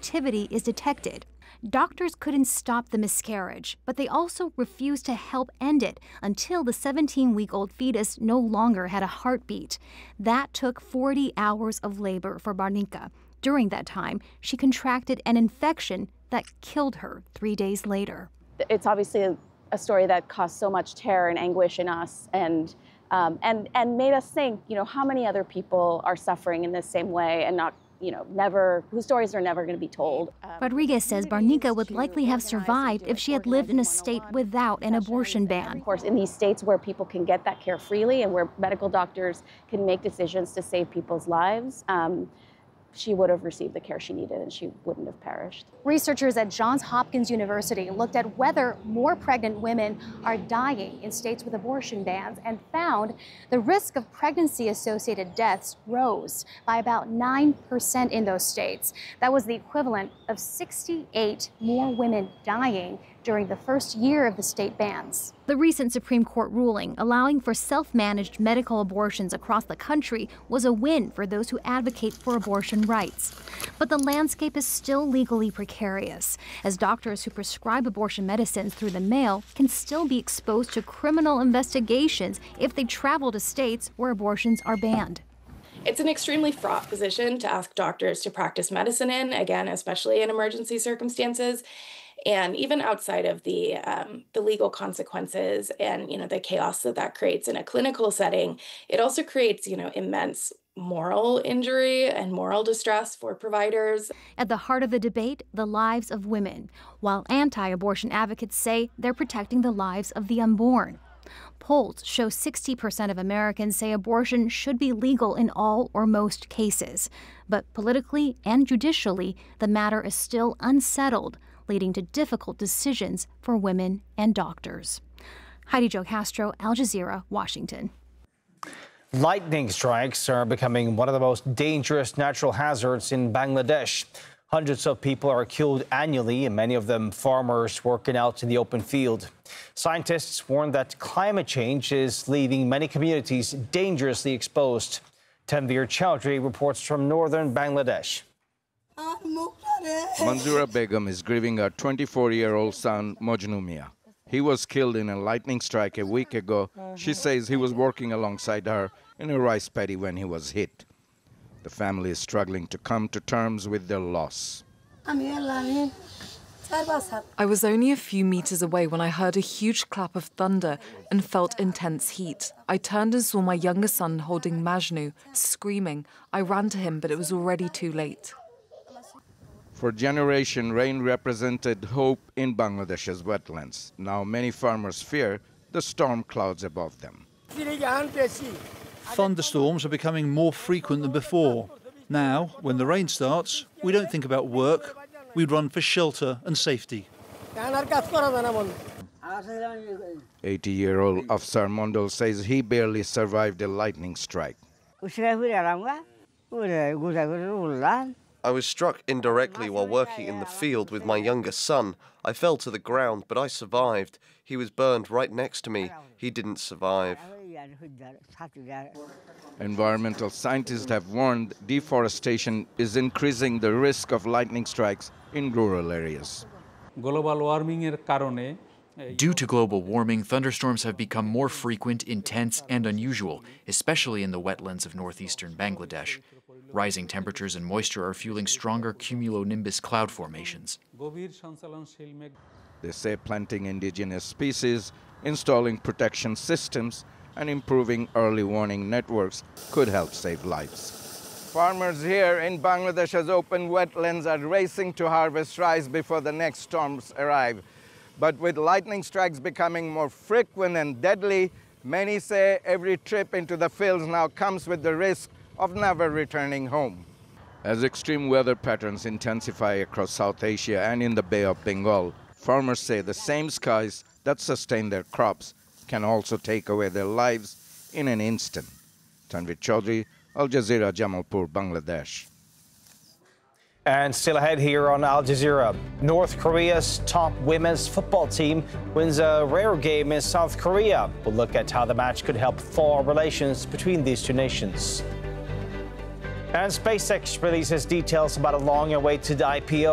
activity is detected. Doctors couldn't stop the miscarriage, but they also refused to help end it until the 17-week-old fetus no longer had a heartbeat. That took 40 hours of labor for Barnica. During that time, she contracted an infection that killed her 3 days later. It's obviously a story that caused so much terror and anguish in us, and made us think, how many other people are suffering in this same way and not, whose stories are never going to be told. Rodriguez says Barnica would likely have survived if she had lived in a state without an abortion ban. Of course, in these states where people can get that care freely and where medical doctors can make decisions to save people's lives, she would have received the care she needed and she wouldn't have perished. Researchers at Johns Hopkins University looked at whether more pregnant women are dying in states with abortion bans and found the risk of pregnancy-associated deaths rose by about 9% in those states. That was the equivalent of 68 more women dying during the first year of the state bans. The recent Supreme Court ruling allowing for self-managed medical abortions across the country was a win for those who advocate for abortion rights. But the landscape is still legally precarious, as doctors who prescribe abortion medicines through the mail can still be exposed to criminal investigations if they travel to states where abortions are banned. It's an extremely fraught position to ask doctors to practice medicine in, again, especially in emergency circumstances. And even outside of the legal consequences and, the chaos that creates in a clinical setting, it also creates, immense moral injury and moral distress for providers. At the heart of the debate, the lives of women, while anti-abortion advocates say they're protecting the lives of the unborn. Polls show 60% of Americans say abortion should be legal in all or most cases. But politically and judicially, the matter is still unsettled, leading to difficult decisions for women and doctors. Heidi Jo Castro, Al Jazeera, Washington. Lightning strikes are becoming one of the most dangerous natural hazards in Bangladesh. Hundreds of people are killed annually, and many of them farmers working out in the open field. Scientists warn that climate change is leaving many communities dangerously exposed. Tanveer Chowdhury reports from northern Bangladesh. Manzura Begum is grieving her 24-year-old son, Mojnu Mia. He was killed in a lightning strike a week ago. She says he was working alongside her in a rice paddy when he was hit. The family is struggling to come to terms with their loss. I was only a few meters away when I heard a huge clap of thunder and felt intense heat. I turned and saw my younger son holding Majnu, screaming. I ran to him, but it was already too late. For generations, rain represented hope in Bangladesh's wetlands. Now many farmers fear the storm clouds above them. Thunderstorms are becoming more frequent than before. Now, when the rain starts, we don't think about work. We run for shelter and safety. 80-year-old Afsar Mondal says he barely survived a lightning strike. I was struck indirectly while working in the field with my younger son. I fell to the ground, but I survived. He was burned right next to me. He didn't survive. Environmental scientists have warned deforestation is increasing the risk of lightning strikes in rural areas. Due to global warming, thunderstorms have become more frequent, intense, and unusual, especially in the wetlands of northeastern Bangladesh. Rising temperatures and moisture are fueling stronger cumulonimbus cloud formations. They say planting indigenous species, installing protection systems, and improving early warning networks could help save lives. Farmers here in Bangladesh's open wetlands are racing to harvest rice before the next storms arrive. But with lightning strikes becoming more frequent and deadly, many say every trip into the fields now comes with the risk of never returning home. As extreme weather patterns intensify across South Asia and in the Bay of Bengal, farmers say the same skies that sustain their crops can also take away their lives in an instant. Tanveer Chowdhury, Al Jazeera, Jamalpur, Bangladesh. And still ahead here on Al Jazeera, North Korea's top women's football team wins a rare game in South Korea. We'll look at how the match could help thaw relations between these two nations. And SpaceX releases details about a long-awaited IPO.